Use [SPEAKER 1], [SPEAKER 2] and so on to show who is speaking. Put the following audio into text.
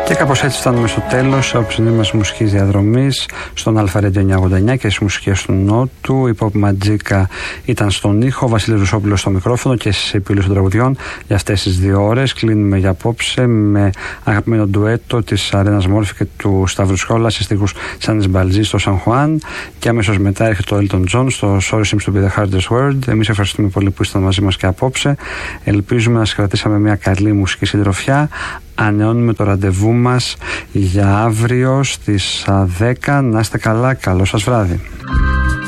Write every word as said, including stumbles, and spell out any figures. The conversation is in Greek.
[SPEAKER 1] Και κάπως έτσι φτάνουμε στο τέλος από την μας μουσικής διαδρομής στον Αλφα Radio εννιακόσια ογδόντα εννιά και στις μουσικές του Νότου. Η Pop Magica ήταν στον ήχο, ο Βασίλης Ρουσόπουλος στο μικρόφωνο και στις επιλογές των τραγουδιών για αυτές τις δύο ώρες. Κλείνουμε για απόψε με αγαπημένο ντουέτο της Αρένας Μόρφη και του Σταύρου Σχόλα σε στίχους Σάνες Μπαλτζή στο Σαν Χουάν, και αμέσως μετά έρχεται το Elton John στο Sorry Seems to be the Hardest Word. Εμείς ευχαριστούμε πολύ που ήσταν μαζί μας και απόψε. Ελπίζουμε να σας κρατήσαμε μια καλή μουσική συντροφιά. Ανεώνουμε το ραντεβού μας για αύριο στις δέκα. Να είστε καλά, καλό σας βράδυ.